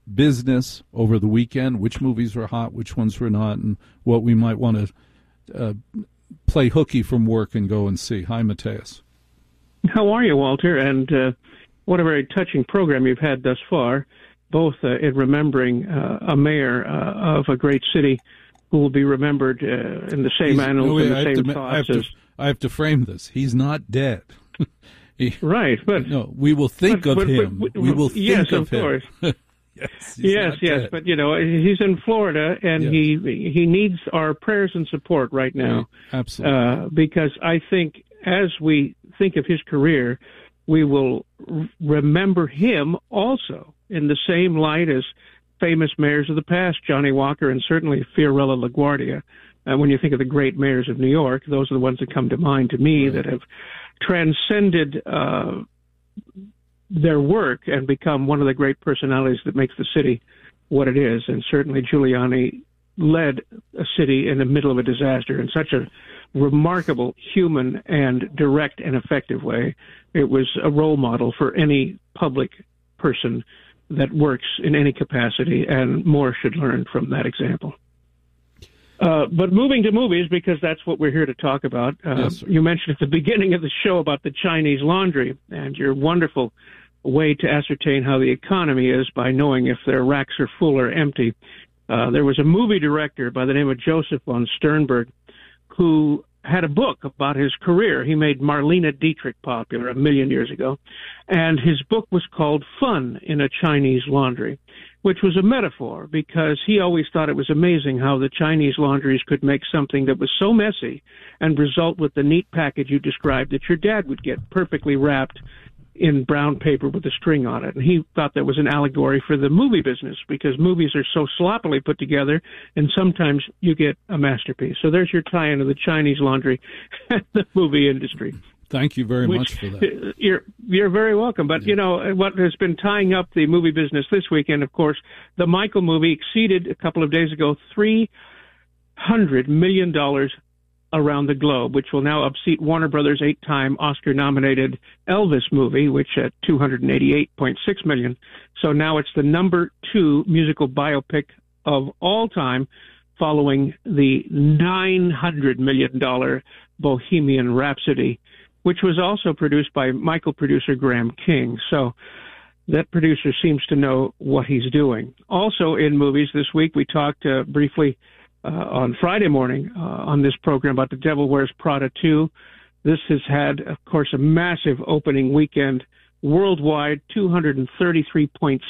business over the weekend, which movies were hot, which ones were not, and what we might want to play hooky from work and go and see. Hi, Matthias. How are you, Walter? And what a very touching program you've had thus far, both in remembering a mayor of a great city who will be remembered in the same annals and the same thoughts. I have to frame this. He's not dead. Right, but no, we will think of him. We will think of him. Yes. But he's in Florida, and he needs our prayers and support right now. Right. Absolutely, because I think as we think of his career, we will remember him also in the same light as famous mayors of the past, Johnny Walker and certainly Fiorello LaGuardia. When you think of the great mayors of New York, those are the ones that come to mind to me that have transcended their work and become one of the great personalities that makes the city what it is. And certainly Giuliani led a city in the middle of a disaster in such a remarkable, human, and direct and effective way. It was a role model for any public person that works in any capacity, and more should learn from that example. But moving to movies, because that's what we're here to talk about. Yes, you mentioned at the beginning of the show about the Chinese laundry and your wonderful way to ascertain how the economy is by knowing if their racks are full or empty. There was a movie director by the name of Joseph von Sternberg who had a book about his career. He made Marlene Dietrich popular 1 million years ago, and his book was called Fun in a Chinese Laundry, which was a metaphor because he always thought it was amazing how the Chinese laundries could make something that was so messy and result with the neat package you described that your dad would get perfectly wrapped in brown paper with a string on it. And he thought that was an allegory for the movie business because movies are so sloppily put together and sometimes you get a masterpiece. So there's your tie-in to the Chinese laundry and the movie industry. Thank you very much for that. You're very welcome. But, what has been tying up the movie business this weekend, of course, the Michael movie exceeded a couple of days ago $300 million around the globe, which will now upseat Warner Brothers' 8-time Oscar-nominated Elvis movie, which at $288.6 million. So now it's the number 2 musical biopic of all time, following the $900 million Bohemian Rhapsody, which was also produced by Michael producer Graham King. So that producer seems to know what he's doing. Also in movies this week, we talked briefly on Friday morning on this program about The Devil Wears Prada 2. This has had, of course, a massive opening weekend worldwide, $233.6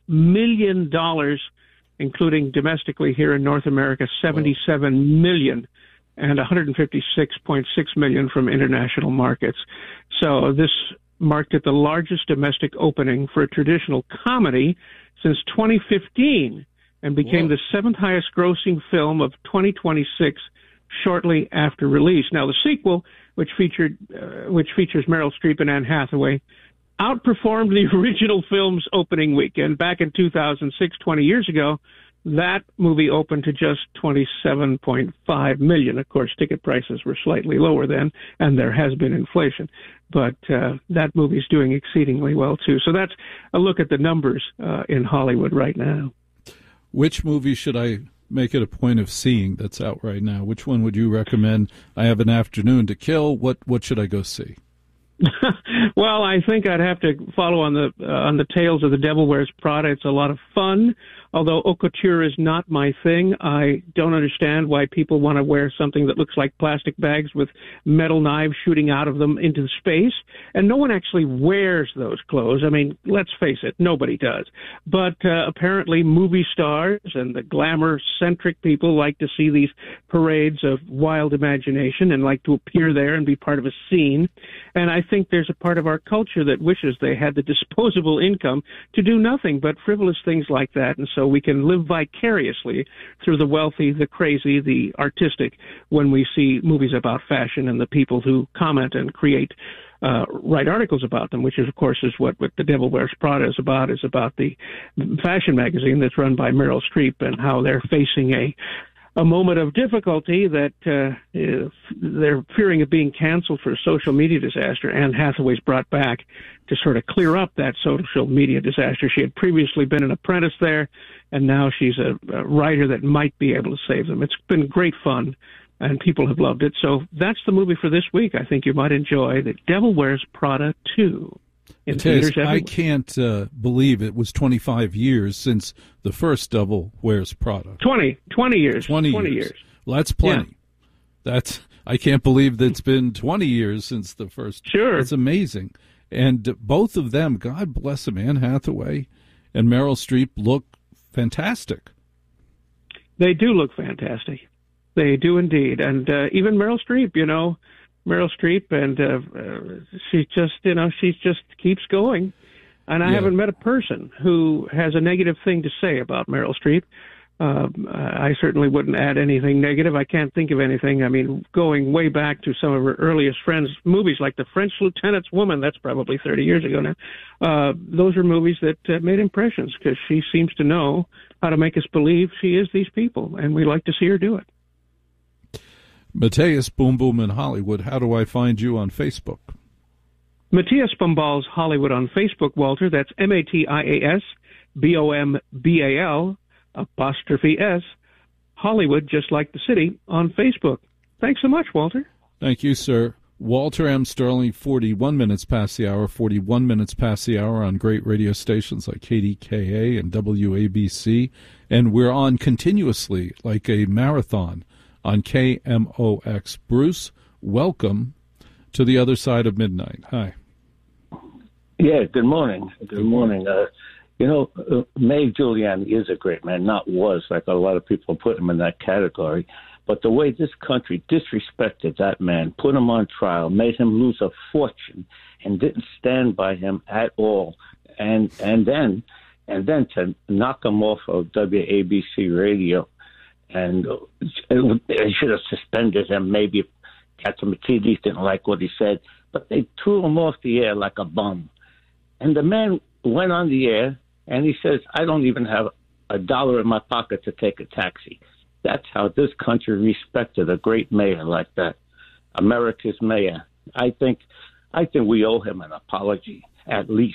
million, including domestically here in North America, $77 million, and $156.6 million from international markets. So this marked it the largest domestic opening for a traditional comedy since 2015 and became the 7th highest grossing film of 2026 shortly after release. Now, the sequel, which features Meryl Streep and Anne Hathaway, outperformed the original film's opening weekend. Back in 2006, 20 years ago, that movie opened to just $27.5 million. Of course, ticket prices were slightly lower then, and there has been inflation. But that movie's doing exceedingly well, too. So that's a look at the numbers in Hollywood right now. Which movie should I make it a point of seeing that's out right now? Which one would you recommend? I have an afternoon to kill. What should I go see? Well, I think I'd have to follow on the tales of The Devil Wears Prada. It's a lot of fun. Although haute couture is not my thing, I don't understand why people want to wear something that looks like plastic bags with metal knives shooting out of them into space. And no one actually wears those clothes. I mean, let's face it, nobody does. But apparently movie stars and the glamour-centric people like to see these parades of wild imagination and like to appear there and be part of a scene. And I think there's a part of our culture that wishes they had the disposable income to do nothing but frivolous things like that. And so we can live vicariously through the wealthy, the crazy, the artistic when we see movies about fashion and the people who comment and write articles about them, which is, of course, is what The Devil Wears Prada is about the fashion magazine that's run by Meryl Streep and how they're facing a moment of difficulty that they're fearing of being canceled for a social media disaster. Anne Hathaway's brought back to sort of clear up that social media disaster. She had previously been an apprentice there, and now she's a writer that might be able to save them. It's been great fun, and people have loved it. So that's the movie for this week. I think you might enjoy The Devil Wears Prada 2. I can't believe it was 25 years since the first Devil Wears Prada. 20 years. 20 years. Well, that's plenty. Yeah. I can't believe that it's been 20 years since the first. Sure. It's amazing. And both of them, God bless them, Anne Hathaway and Meryl Streep, look fantastic. They do look fantastic. They do indeed. And even Meryl Streep, Meryl Streep, and she just keeps going. And I haven't met a person who has a negative thing to say about Meryl Streep. I certainly wouldn't add anything negative. I can't think of anything. I mean, going way back to some of her earliest friends' movies, like The French Lieutenant's Woman, that's probably 30 years ago now. Those are movies that made impressions because she seems to know how to make us believe she is these people, and we like to see her do it. Matthias Boom Boom in Hollywood, how do I find you on Facebook? Matthias Bombals Hollywood on Facebook, Walter. That's Matias Bombal 'S Hollywood, just like the city, on Facebook. Thanks so much, Walter. Thank you, sir. Walter M. Sterling, 41 minutes past the hour, 41 minutes past the hour on great radio stations like KDKA and WABC. And we're on continuously like a marathon on KMOX. Bruce, welcome to the other side of midnight. Hi. Yeah, good morning. Good morning. May Giuliani is a great man, not was, like a lot of people put him in that category. But the way this country disrespected that man, put him on trial, made him lose a fortune, and didn't stand by him at all, and then to knock him off of WABC radio, and they should have suspended him. Maybe Catsimatidis didn't like what he said, but they threw him off the air like a bum. And the man went on the air, and he says, I don't even have $1 in my pocket to take a taxi. That's how this country respected a great mayor like that, America's mayor. I think we owe him an apology, at least.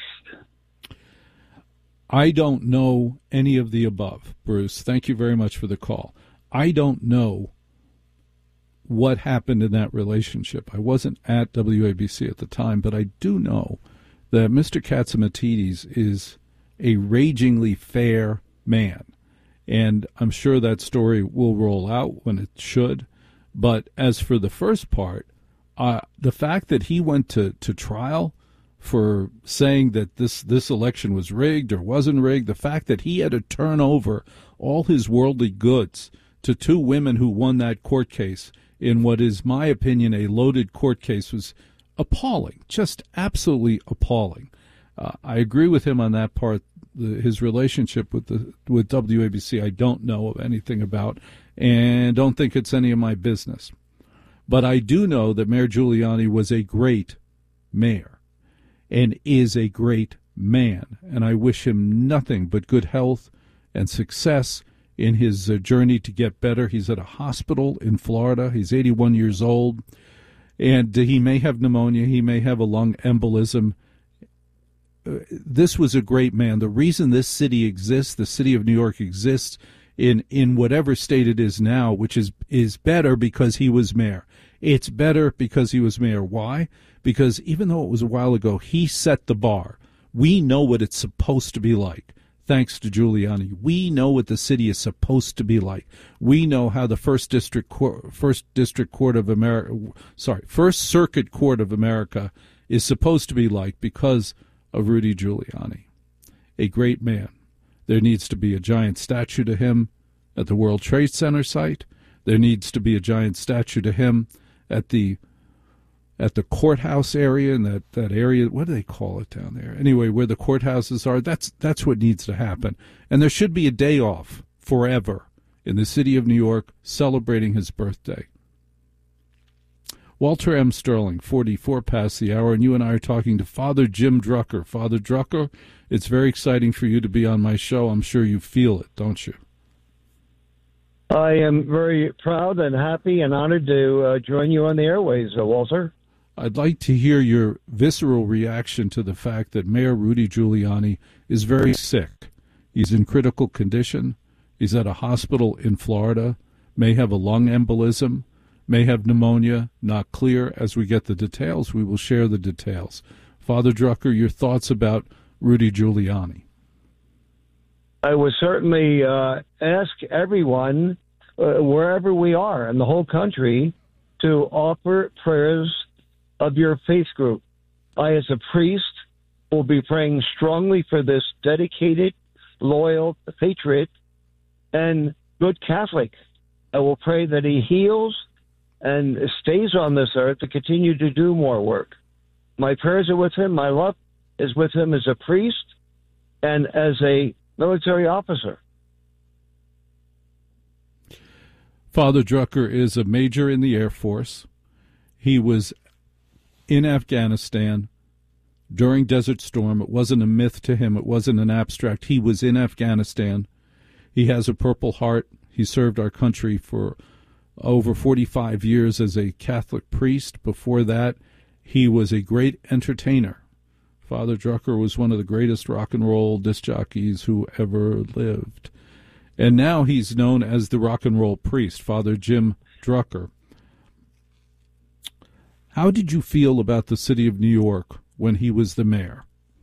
I don't know any of the above, Bruce. Thank you very much for the call. I don't know what happened in that relationship. I wasn't at WABC at the time, but I do know that Mr. Catsimatidis is a ragingly fair man. And I'm sure that story will roll out when it should. But as for the first part, the fact that he went to trial for saying that this election was rigged or wasn't rigged, the fact that he had to turn over all his worldly goods to two women who won that court case in what is, my opinion, a loaded court case was appalling, just absolutely appalling. I agree with him on that part. His relationship with WABC, I don't know of anything about, and don't think it's any of my business. But I do know that Mayor Giuliani was a great mayor and is a great man, and I wish him nothing but good health and success in his journey to get better. He's at a hospital in Florida. He's 81 years old, and he may have pneumonia. He may have a lung embolism. This was a great man. The reason this city exists, the city of New York exists in whatever state it is now, which is better because he was mayor. It's better because he was mayor. Why? Because even though it was a while ago, he set the bar. We know what it's supposed to be like. Thanks to Giuliani, we know what the city is supposed to be like. We know how the First Circuit Court of America is supposed to be like because of Rudy Giuliani, a great man. There needs to be a giant statue to him at the World Trade Center site. There needs to be a giant statue to him at the courthouse area, in that area, what do they call it down there? Anyway, where the courthouses are, that's what needs to happen. And there should be a day off forever in the city of New York celebrating his birthday. Walter M. Sterling, 44 past the hour, and you and I are talking to Father Jim Drucker. Father Drucker, it's very exciting for you to be on my show. I'm sure you feel it, don't you? I am very proud and happy and honored to join you on the airways, Walter. I'd like to hear your visceral reaction to the fact that Mayor Rudy Giuliani is very sick. He's in critical condition. He's at a hospital in Florida, may have a lung embolism, may have pneumonia, not clear. As we get the details, we will share the details. Father Drucker, your thoughts about Rudy Giuliani? I would certainly ask everyone, wherever we are in the whole country, to offer prayers of your faith group. I, as a priest, will be praying strongly for this dedicated, loyal patriot and good Catholic. I will pray that he heals and stays on this earth to continue to do more work. My prayers are with him. My love is with him as a priest and as a military officer. Father Drucker is a major in the Air Force. He was in Afghanistan during Desert Storm. It wasn't a myth to him. It wasn't an abstract. He was in Afghanistan. He has a Purple Heart. He served our country for over 45 years as a Catholic priest. Before that, he was a great entertainer. Father Drucker was one of the greatest rock and roll disc jockeys who ever lived. And now he's known as the rock and roll priest, Father Jim Drucker. How did you feel about the city of New York when he was the mayor?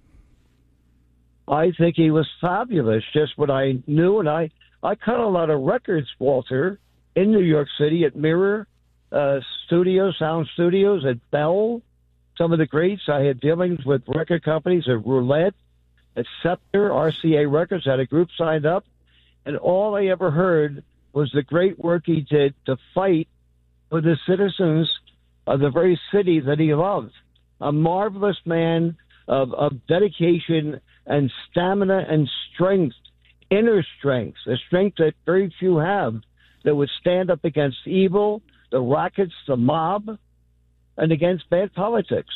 I think he was fabulous, just what I knew. And I cut a lot of records, Walter, in New York City at Mirror Studios, Sound Studios, at Bell. Some of the greats. I had dealings with record companies at Roulette, at Scepter, RCA Records, had a group signed up. And all I ever heard was the great work he did to fight for the citizens of the very city that he loved. A marvelous man of dedication and stamina and strength, inner strength, a strength that very few have, that would stand up against evil, the rackets, the mob, and against bad politics.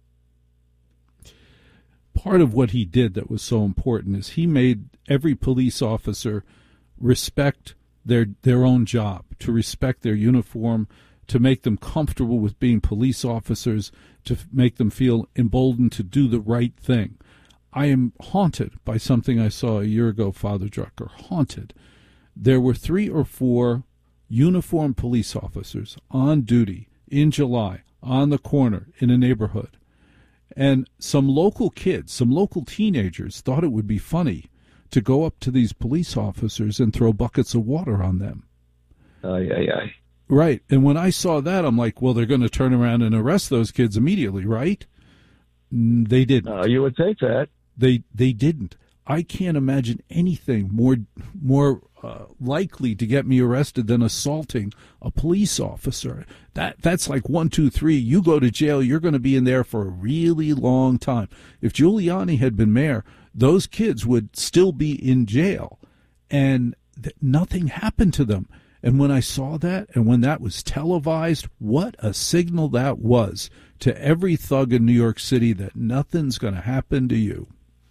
Part of what he did that was so important is he made every police officer respect their own job, to respect their uniform, to make them comfortable with being police officers, to make them feel emboldened to do the right thing. I am haunted by something I saw a year ago, Father Drucker, haunted. There were 3 or 4 uniformed police officers on duty in July on the corner in a neighborhood. And some local kids, some local teenagers thought it would be funny to go up to these police officers and throw buckets of water on them. Aye. Right. And when I saw that, I'm like, well, they're going to turn around and arrest those kids immediately, right? They didn't. You would think that. They didn't. I can't imagine anything more likely to get me arrested than assaulting a police officer. That's like 1, 2, 3. You go to jail, you're going to be in there for a really long time. If Giuliani had been mayor, those kids would still be in jail, and nothing happened to them. And when I saw that, and when that was televised, what a signal that was to every thug in New York City that nothing's going to happen to you.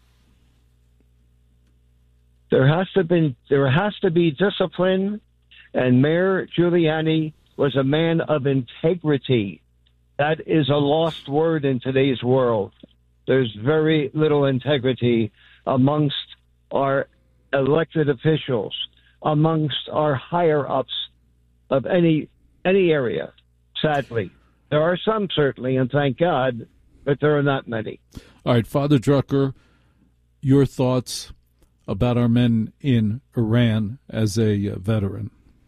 There has to be discipline, and Mayor Giuliani was a man of integrity. That is a lost word in today's world. There's very little integrity amongst our elected officials, amongst our higher-ups of any area, sadly. There are some, certainly, and thank God, but there are not many. All right, Father Drucker, your thoughts about our men in Iran as a veteran?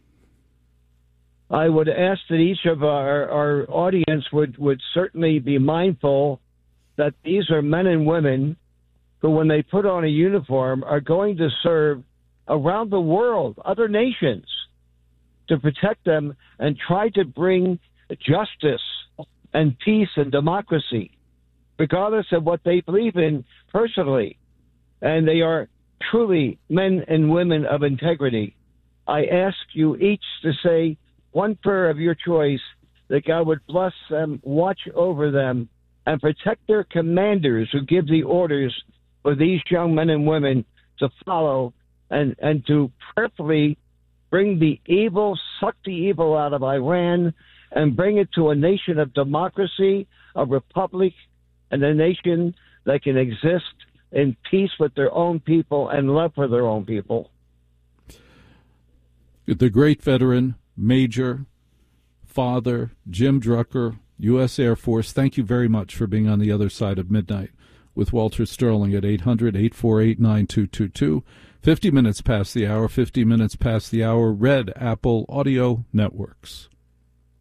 I would ask that each of our audience would certainly be mindful that these are men and women who, when they put on a uniform, are going to serve around the world, other nations, to protect them and try to bring justice and peace and democracy, regardless of what they believe in personally. And they are truly men and women of integrity. I ask you each to say one prayer of your choice, that God would bless them, watch over them, and protect their commanders who give the orders for these young men and women to follow and to prayerfully bring the evil, suck the evil out of Iran, and bring it to a nation of democracy, a republic, and a nation that can exist in peace with their own people and love for their own people. The great veteran, Major, Father Jim Drucker, U.S. Air Force, thank you very much for being on the other side of midnight with Walter Sterling at 800-848-9222. 50 minutes past the hour, 50 minutes past the hour, Red Apple Audio Networks.